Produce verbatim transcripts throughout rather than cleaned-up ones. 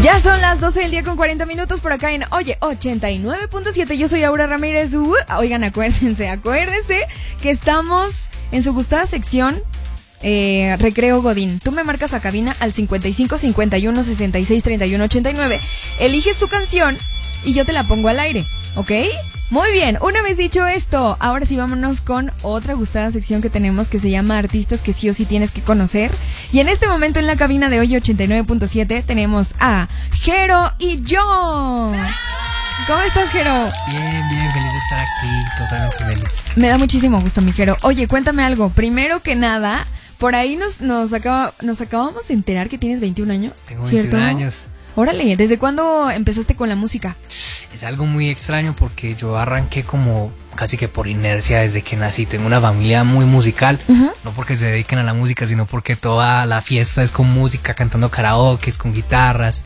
Ya son las doce del día con cuarenta minutos por acá en Oye ochenta y nueve punto siete. Yo soy Aura Ramírez. Uh, oigan, acuérdense, acuérdense que estamos en su gustada sección eh, Recreo Godín. Tú me marcas a cabina al cincuenta y cinco, cincuenta y uno, sesenta y seis, treinta y uno, ochenta y nueve. Eliges tu canción y yo te la pongo al aire, ¿ok? Muy bien, una vez dicho esto, ahora sí vámonos con otra gustada sección que tenemos que se llama Artistas que sí o sí tienes que conocer. Y en este momento en la cabina de Oye ochenta y nueve punto siete tenemos a Jero y yo. ¿Cómo estás, Jero? Bien, bien, feliz de estar aquí, totalmente feliz. Me da muchísimo gusto, mi Jero. Oye, cuéntame algo, primero que nada, por ahí nos, nos, acaba, nos acabamos de enterar que tienes veintiún años, Tengo ¿cierto? veintiún años. Órale, ¿desde cuándo empezaste con la música? Es algo muy extraño porque yo arranqué como casi que por inercia desde que nací. Tengo una familia muy musical, uh-huh. No porque se dediquen a la música, sino porque toda la fiesta es con música, cantando karaoke, con guitarras.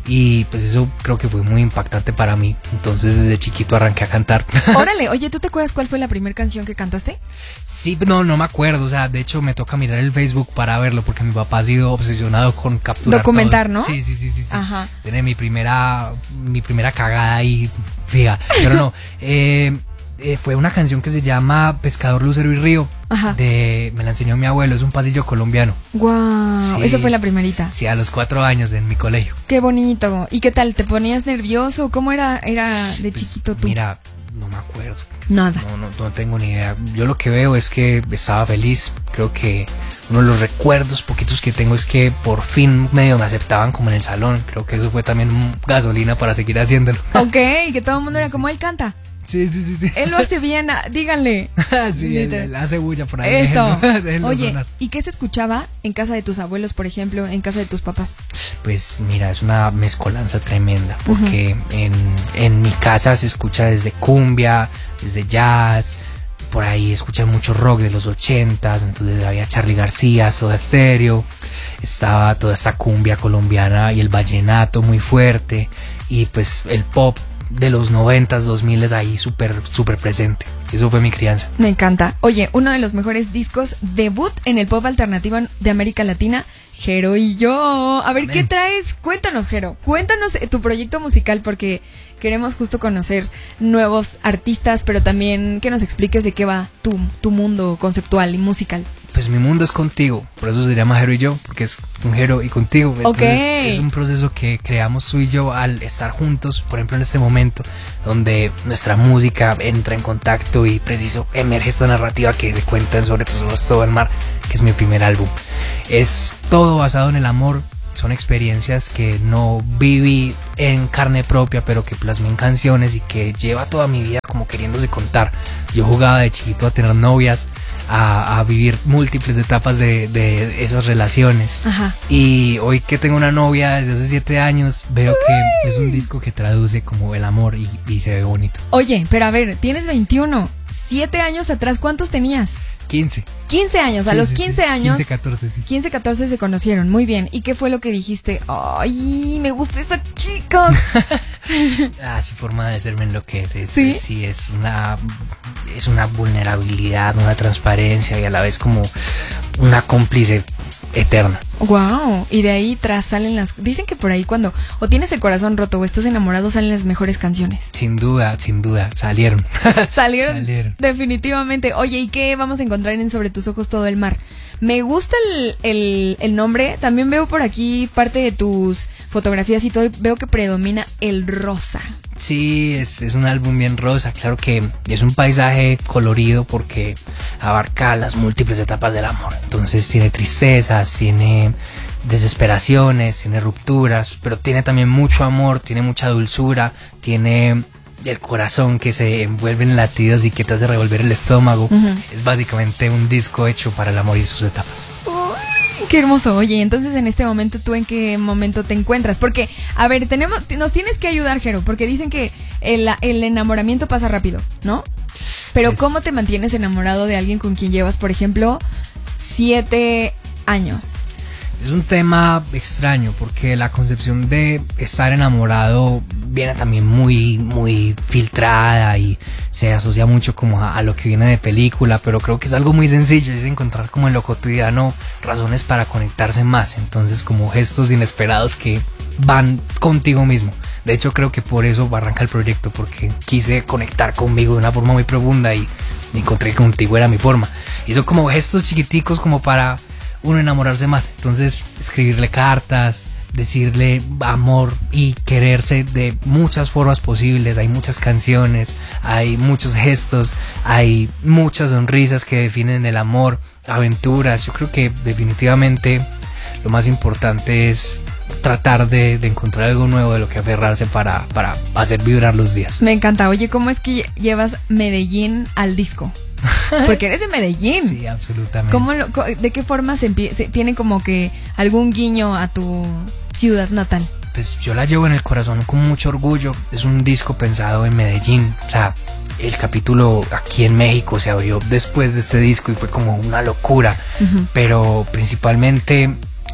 Y pues eso creo que fue muy impactante para mí. Entonces desde chiquito arranqué a cantar. Órale, oye, ¿tú te acuerdas cuál fue la primera canción que cantaste? Sí, no, no me acuerdo. O sea, de hecho me toca mirar el Facebook para verlo porque mi papá ha sido obsesionado con capturar documentar, todo. ¿no? Sí, sí, sí, sí, sí. Ajá. Tiene mi primera, mi primera cagada ahí, fija. Pero no, eh, eh, fue una canción que se llama Pescador, Lucero y Río. Ajá. De, me la enseñó mi abuelo, es un pasillo colombiano. Wow, sí, esa fue la primerita. Sí, a los cuatro años en mi colegio. Qué bonito. ¿Y qué tal? ¿Te ponías nervioso? ¿Cómo era, era de pues, chiquito tú? Mira, no me acuerdo. Nada. No, no, no tengo ni idea. Yo lo que veo es que estaba feliz. Creo que uno de los recuerdos poquitos que tengo es que por fin medio me aceptaban como en el salón. Creo que eso fue también gasolina para seguir haciéndolo. Ok, que todo el mundo era sí. Como él canta. Sí, sí, sí, sí. Él lo hace bien, díganle. Sí, él, él hace bulla por ahí. Eso. Déjenlo, déjenlo Oye, sonar. ¿y qué se escuchaba en casa de tus abuelos, por ejemplo, en casa de tus papás? Pues mira, es una mezcolanza tremenda, porque uh-huh. en, en mi casa se escucha desde cumbia, desde jazz, por ahí escuchan mucho rock de los ochentas, entonces había Charly García, Soda Stereo, estaba toda esta cumbia colombiana y el vallenato muy fuerte, y pues el pop de los noventas, dos miles ahí súper, súper presente. Eso fue mi crianza. Me encanta. Oye, uno de los mejores discos debut en el pop alternativo de América Latina, Jero y yo. A ver, Amén. ¿Qué traes? Cuéntanos, Jero. Cuéntanos tu proyecto musical porque queremos justo conocer nuevos artistas, pero también que nos expliques de qué va tu, tu mundo conceptual y musical. Pues mi mundo es contigo, por eso se llama Jero y yo, porque es un Jero y contigo. Entonces okay. Es un proceso que creamos tú y yo al estar juntos, por ejemplo en este momento, donde nuestra música entra en contacto y preciso emerge esta narrativa que se cuenta en Sobre tus ojos todo el mar, que es mi primer álbum. Es todo basado en el amor, son experiencias que no viví en carne propia, pero que plasmé en canciones y que lleva toda mi vida como queriéndose contar. Yo jugaba de chiquito a tener novias, A, a vivir múltiples etapas de, de esas relaciones. Ajá. Y hoy que tengo una novia desde hace siete años, veo Uy. que es un disco que traduce como el amor y, y se ve bonito. Oye, pero a ver, tienes veintiuno, siete años atrás, ¿cuántos tenías? quince. quince años, sí, a los sí, quince sí. años. quince, catorce, sí. quince, catorce se conocieron, muy bien. ¿Y qué fue lo que dijiste? Ay, me gusta esa chica. Ah, su forma de ser me enloquece. Es, ¿Sí? Es, sí, es una, es una vulnerabilidad, una transparencia y a la vez como una cómplice eterna. Wow, y de ahí tras salen las... Dicen que por ahí cuando o tienes el corazón roto o estás enamorado salen las mejores canciones. Sin duda, sin duda, salieron. Salieron, salieron. Definitivamente. Oye, ¿y qué vamos a encontrar en Sobre tus ojos todo el mar? Me gusta el, el, el nombre, también veo por aquí parte de tus fotografías y todo, y veo que predomina el rosa. Sí, es, es un álbum bien rosa, claro que es un paisaje colorido porque abarca las múltiples etapas del amor. Entonces tiene tristezas, tiene desesperaciones, tiene rupturas, pero tiene también mucho amor, tiene mucha dulzura, tiene el corazón que se envuelve en latidos y que te hace revolver el estómago. Uh-huh. Es básicamente un disco hecho para el amor y sus etapas. Qué hermoso. Oye, entonces en este momento, ¿tú en qué momento te encuentras? Porque, a ver, tenemos, nos tienes que ayudar, Jero, porque dicen que el, el enamoramiento pasa rápido, ¿no? Pero es... ¿cómo te mantienes enamorado de alguien con quien llevas, por ejemplo, siete años? Es un tema extraño porque la concepción de estar enamorado viene también muy, muy filtrada y se asocia mucho como a, a lo que viene de película, pero creo que es algo muy sencillo, es encontrar como en lo cotidiano razones para conectarse más, entonces como gestos inesperados que van contigo mismo. De hecho, creo que por eso arranca el proyecto, porque quise conectar conmigo de una forma muy profunda y encontré que contigo era mi forma. Y son como gestos chiquiticos como para uno enamorarse más. Entonces, escribirle cartas, decirle amor y quererse de muchas formas posibles. Hay muchas canciones, hay muchos gestos, hay muchas sonrisas que definen el amor, aventuras. Yo creo que definitivamente lo más importante es tratar de, de encontrar algo nuevo de lo que aferrarse para, para hacer vibrar los días. Me encanta. Oye, ¿cómo es que llevas Medellín al disco? Porque eres de Medellín. Sí, absolutamente. ¿Cómo lo, ¿De qué forma se, empie- se tiene como que algún guiño a tu ciudad natal? Pues yo la llevo en el corazón con mucho orgullo. Es un disco pensado en Medellín. O sea, el capítulo aquí en México se abrió después de este disco y fue como una locura. Uh-huh. Pero principalmente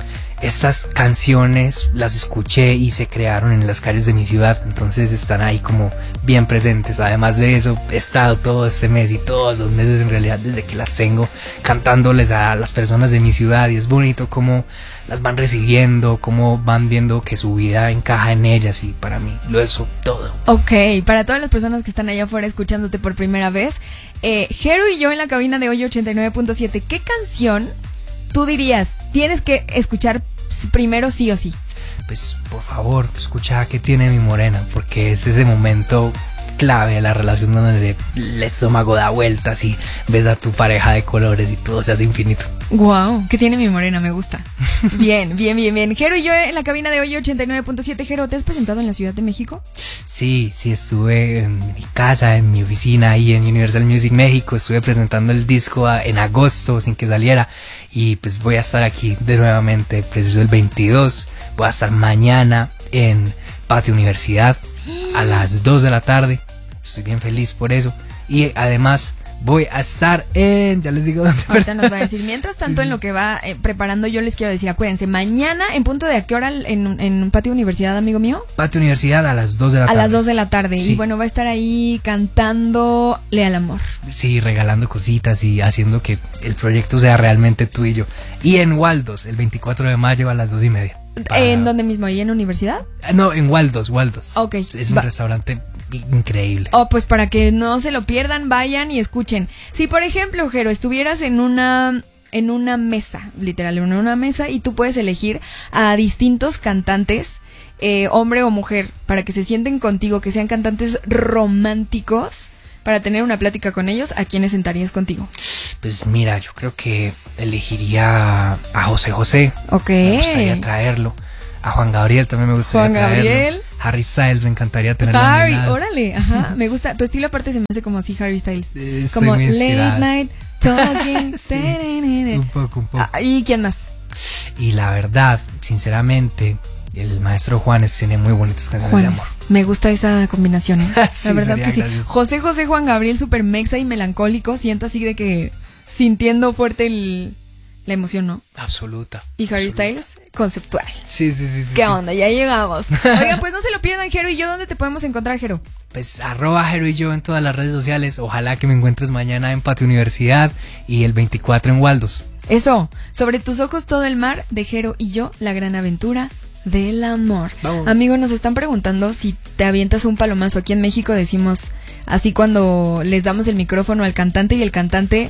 estas canciones las escuché y se crearon en las calles de mi ciudad, entonces están ahí como bien presentes. Además de eso, he estado todo este mes y todos los meses en realidad desde que las tengo cantándoles a las personas de mi ciudad, y es bonito cómo las van recibiendo, cómo van viendo que su vida encaja en ellas, y para mí lo es todo. Ok, para todas las personas que están allá afuera escuchándote por primera vez, eh, Jero y yo en la cabina de hoy ochenta y nueve punto siete, ¿qué canción tú dirías tienes que escuchar primero sí o sí? Pues por favor, escucha ¿Qué tiene mi morena? Porque es ese momento clave de la relación donde el estómago da vueltas y ves a tu pareja de colores y todo se hace infinito. Wow, ¿qué tiene mi morena? Me gusta. Bien, bien, bien, bien. Jero y yo en la cabina de hoy ochenta y nueve punto siete. Jero, ¿te has presentado en la Ciudad de México? Sí, sí, estuve en mi casa, en mi oficina, ahí en Universal Music México. Estuve presentando el disco a, en agosto sin que saliera, y pues voy a estar aquí de nuevamente, preciso el veintidós. Voy a estar mañana en Patio Universidad a las dos de la tarde. Estoy bien feliz por eso. Y además voy a estar en... Ya les digo dónde. Ahorita nos va a decir. Mientras tanto, sí, en lo que va eh, preparando, yo les quiero decir, acuérdense, mañana en punto de a qué hora en, en Patio Universidad, amigo mío. Patio Universidad a las dos de la a tarde. A las dos de la tarde. Sí. Y bueno, va a estar ahí cantándole al amor. Sí, regalando cositas y haciendo que el proyecto sea realmente tú y yo. Y en Waldos, el veinticuatro de mayo a las dos y media. Para... ¿En dónde mismo? ¿Ahí en Universidad? No, en Waldos, Waldos. Ok. Es un va. restaurante increíble. Oh, pues para que no se lo pierdan, vayan y escuchen. Si por ejemplo, Jero, estuvieras en una en una mesa, literal, en una mesa, y tú puedes elegir a distintos cantantes, eh, hombre o mujer, para que se sienten contigo, que sean cantantes románticos, para tener una plática con ellos, ¿a quiénes sentarías contigo? Pues mira, yo creo que elegiría a José José. Ok. Me gustaría traerlo. A Juan Gabriel también me gustaría Juan traerlo. Gabriel. Harry Styles me encantaría tenerlo. Harry, órale, ajá. Me gusta. Tu estilo aparte se me hace como así Harry Styles. Eh, como Late Night Talking. Sí, un poco, un poco. Ah, ¿y quién más? Y la verdad, sinceramente, el maestro Juanes tiene muy bonitas canciones Juanes. de amor. Me gusta esa combinación, ¿eh? Sí, la verdad que sí. gracioso. José José, Juan Gabriel, super mexa y melancólico. Siento así de que sintiendo fuerte el, la emoción, ¿no? Absoluta. Y Harry absoluta. Styles, conceptual. Sí, sí, sí, sí. ¿Qué sí. onda? Ya llegamos. Oigan, pues no se lo pierdan, Jero y yo. ¿Dónde te podemos encontrar, Jero? Pues arroba Jero y yo en todas las redes sociales. Ojalá que me encuentres mañana en Patio Universidad y el veinticuatro en Waldos. Eso, sobre tus ojos todo el mar, de Jero y yo, la gran aventura del amor. Vamos. Amigo, nos están preguntando si te avientas un palomazo. Aquí en México decimos así cuando les damos el micrófono al cantante y el cantante...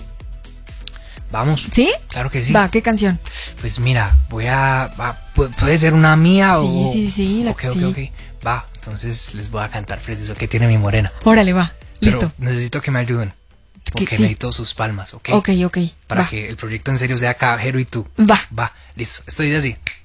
Vamos. ¿Sí? Claro que sí. Va, ¿qué canción? Pues mira, voy a... Va, ¿puede ser una mía sí, o...? Sí, sí, sí. La, ok, sí. ok, ok. Va, entonces les voy a cantar preciso ¿Qué tiene mi morena? Órale, va. Pero listo. necesito que me ayuden. Porque sí. necesito sus palmas, ¿ok? Ok, ok. Para va. que el proyecto en serio sea acá, Jero y tú. Va. Va, listo. Estoy así.